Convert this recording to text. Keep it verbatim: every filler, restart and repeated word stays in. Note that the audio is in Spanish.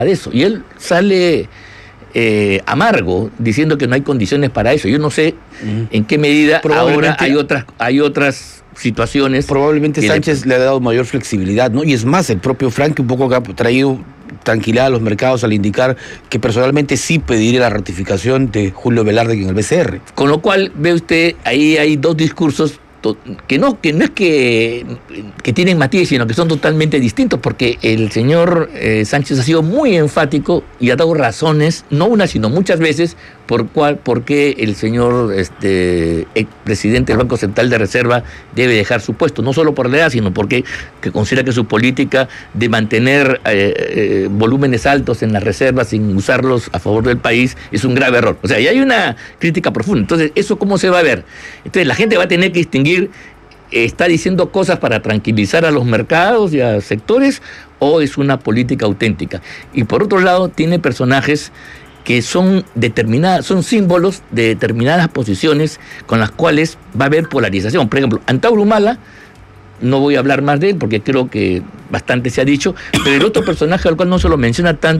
de eso. Y él sale eh, amargo diciendo que no hay condiciones para eso. Yo no sé uh-huh. en qué medida ahora hay otras, hay otras situaciones. Probablemente Sánchez le... le ha dado mayor flexibilidad, ¿no? Y es más, el propio Frank un poco ha traído tranquilidad a los mercados al indicar que personalmente sí pediría la ratificación de Julio Velarde en el B C R. Con lo cual, ve usted, ahí hay dos discursos que no, que no es que, que tienen matices, sino que son totalmente distintos, porque el señor eh, Sánchez ha sido muy enfático y ha dado razones, no una, sino muchas veces, por cuál, por qué el señor este, el presidente del Banco Central de Reserva debe dejar su puesto, no solo por la edad, sino porque que considera que su política de mantener eh, eh, volúmenes altos en las reservas sin usarlos a favor del país es un grave error. O sea, y hay una crítica profunda. Entonces, ¿eso cómo se va a ver? Entonces, la gente va a tener que distinguir, ¿está diciendo cosas para tranquilizar a los mercados y a sectores o es una política auténtica? Y por otro lado, tiene personajes que son determinadas, son símbolos de determinadas posiciones con las cuales va a haber polarización. Por ejemplo, Antauro Humala, no voy a hablar más de él porque creo que bastante se ha dicho, pero el otro personaje al cual no se lo menciona tanto